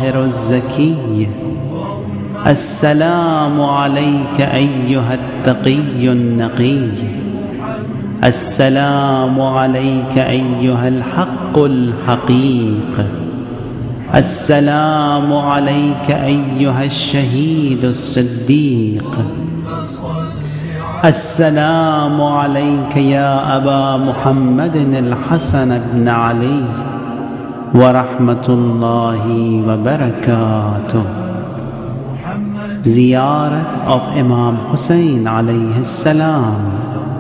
الطاهر الزكي. السلام عليك أيها التقي النقي. السلام عليك أيها الحق الحقيق. السلام عليك أيها الشهيد الصديق. السلام عليك يا أبا محمد الحسن بن علي ورحمة الله وبركاته. زيارة of Imam Hussein عليه السلام.